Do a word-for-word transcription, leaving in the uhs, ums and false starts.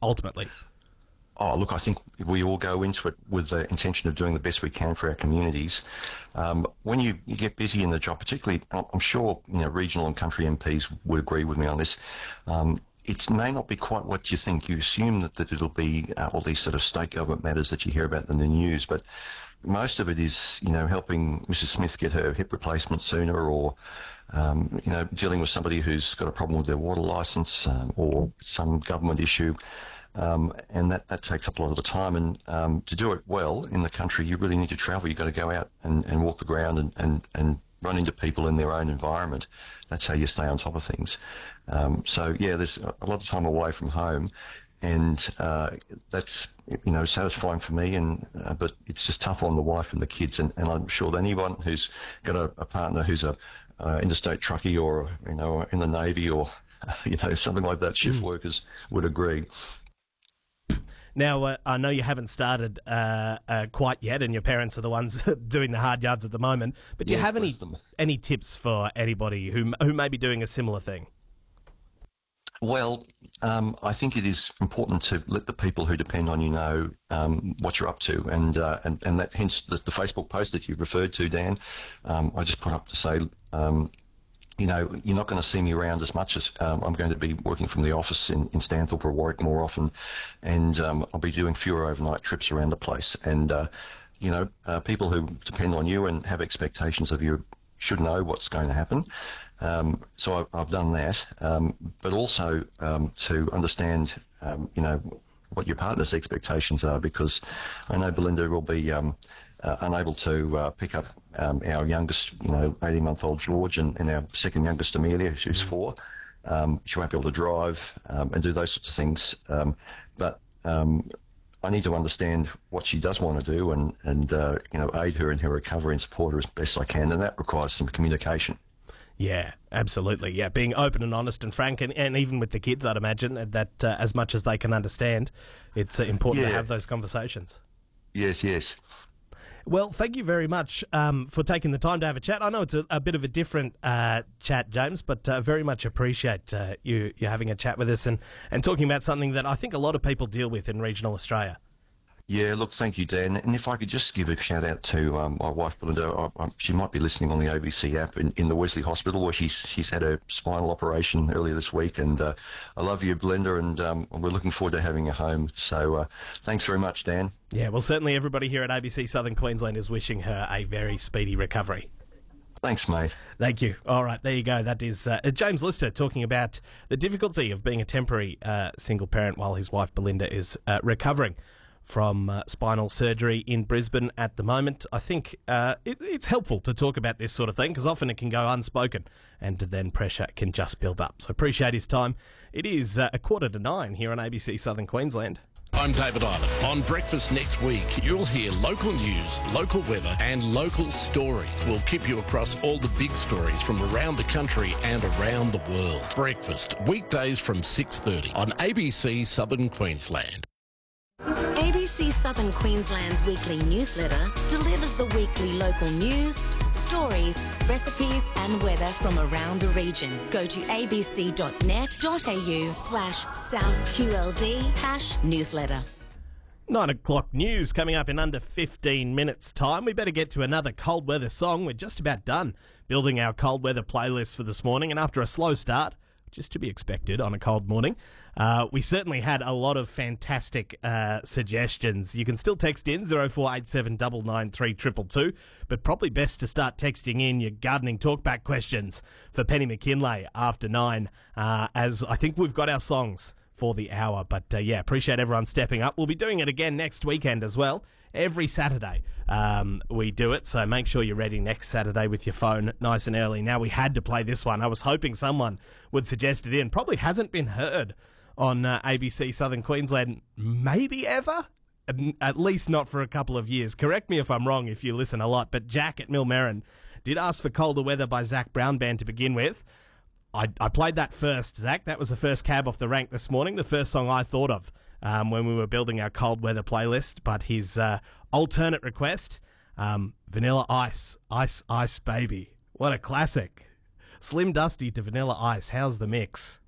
ultimately? Oh, look, I think we all go into it with the intention of doing the best we can for our communities. Um, when you, you get busy in the job, particularly, I'm sure you know regional and country M Ps would agree with me on this. Um, it may not be quite what you think. You assume that, that it'll be uh, all these sort of state government matters that you hear about in the news, but most of it is, you know, helping Missus Smith get her hip replacement sooner, or um, you know, dealing with somebody who's got a problem with their water licence, um, or some government issue. Um, and that, that takes up a lot of the time. And um, to do it well in the country, you really need to travel. You've got to go out and, and walk the ground and, and, and run into people in their own environment. That's how you stay on top of things. Um, so, yeah, there's a lot of time away from home. And uh, that's, you know, satisfying for me, and uh, but it's just tough on the wife and the kids. And, and I'm sure that anyone who's got a, a partner who's a uh, interstate truckie, or, you know, in the Navy, or, you know, something like that, shift mm. workers would agree. Now, uh, I know you haven't started uh, uh, quite yet, and your parents are the ones doing the hard yards at the moment, but do you yes, have any any tips for anybody who who may be doing a similar thing? Well, um, I think it is important to let the people who depend on you know um, what you're up to, and uh, and, and that hence the, the Facebook post that you referred to, Dan, um, I just put up to say, um, you know, you're not going to see me around as much as um, I'm going to be working from the office in, in Stanthorpe or Warwick more often, and um, I'll be doing fewer overnight trips around the place. And, uh, you know, uh, people who depend on you and have expectations of you should know what's going to happen. Um, so I've, I've done that, um, but also um, to understand, um, you know, what your partner's expectations are, because I know Belinda will be um, uh, unable to uh, pick up um, our youngest, you know, eighteen-month-old George, and, and our second youngest Amelia, who's four. Um, she won't be able to drive um, and do those sorts of things. Um, but um, I need to understand what she does want to do, and, and uh, you know, aid her in her recovery and support her as best I can, and that requires some communication. Yeah, absolutely. Yeah, being open and honest and frank, and, and even with the kids, I'd imagine that uh, as much as they can understand, it's uh, important yeah. to have those conversations. Yes, yes. Well, thank you very much um, for taking the time to have a chat. I know it's a, a bit of a different uh, chat, James, but uh, very much appreciate uh, you, you having a chat with us and, and talking about something that I think a lot of people deal with in regional Australia. Yeah, look, thank you, Dan. And if I could just give a shout out to um, my wife, Belinda. I, I, she might be listening on the A B C app in, in the Wesley Hospital, where she's she's had a spinal operation earlier this week. And uh, I love you, Belinda, and um, we're looking forward to having you home. So uh, thanks very much, Dan. Yeah, well, certainly everybody here at A B C Southern Queensland is wishing her a very speedy recovery. Thanks, mate. Thank you. All right, there you go. That is uh, James Lister talking about the difficulty of being a temporary uh, single parent while his wife, Belinda, is uh, recovering from uh, spinal surgery in Brisbane at the moment. I think uh, it, it's helpful to talk about this sort of thing, because often it can go unspoken and then pressure can just build up. So appreciate his time. It is uh, a quarter to nine here on A B C Southern Queensland. I'm David Island. On Breakfast next week, you'll hear local news, local weather and local stories. We'll keep you across all the big stories from around the country and around the world. Breakfast, weekdays from six thirty on A B C Southern Queensland. A B C Southern Queensland's weekly newsletter delivers the weekly local news, stories, recipes and weather from around the region. Go to abc.net.au slash southqld hash newsletter. Nine o'clock news coming up in under fifteen minutes time. We better get to another cold weather song. We're just about done building our cold weather playlist for this morning, and after a slow start, just to be expected on a cold morning, Uh, we certainly had a lot of fantastic uh, suggestions. You can still text in zero four eight seven nine nine three two two two, but probably best to start texting in your gardening talkback questions for Penny McKinlay after nine, uh, as I think we've got our songs for the hour. But uh, yeah, appreciate everyone stepping up. We'll be doing it again next weekend as well. Every Saturday um, we do it, so make sure you're ready next Saturday with your phone nice and early. Now, we had to play this one. I was hoping someone would suggest it in. Probably hasn't been heard on uh, A B C Southern Queensland, maybe ever, at least not for a couple of years. Correct me if I'm wrong if you listen a lot, but Jack at Millmerran did ask for Colder Weather by Zac Brown Band to begin with. I, I played that first, Zach. That was the first cab off the rank this morning, the first song I thought of um, when we were building our cold weather playlist. But his uh, alternate request, um, Vanilla Ice, Ice Ice Baby. What a classic. Slim Dusty to Vanilla Ice. How's the mix?